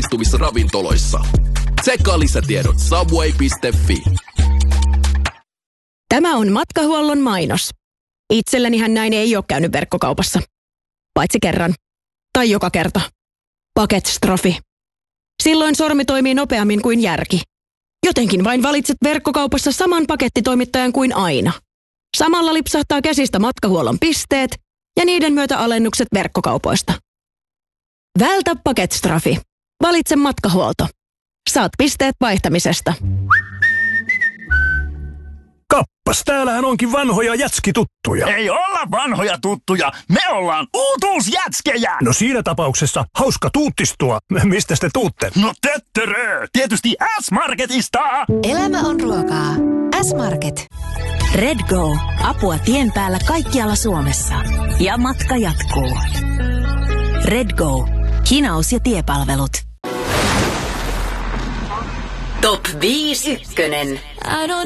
valmistuvissa ravintoloissa. Tsekkaa lisätiedot subway.fi. Tämä on matkahuollon mainos. Itsellänihän näin ei ole käynyt verkkokaupassa. Paitsi kerran. Tai joka kerta. Paketstrofi. Silloin sormi toimii nopeammin kuin järki. Jotenkin vain valitset verkkokaupassa saman pakettitoimittajan kuin aina. Samalla lipsahtaa käsistä matkahuollon pisteet ja niiden myötä alennukset verkkokaupoista. Vältä paketstrofi. Valitse matkahuolto. Saat pisteet vaihtamisesta. Kappas, täällähän onkin vanhoja jätskituttuja. Ei olla vanhoja tuttuja, me ollaan uutuusjätskejä! No siinä tapauksessa hauska tuuttistua. Mistä te tuutte? No töttörö, tietysti S-Marketista! Elämä on ruokaa. S-Market. Redgo. Apua tien päällä kaikkialla Suomessa. Ja matka jatkuu. Redgo. Hinaus ja tiepalvelut. Top 5 ykkönen.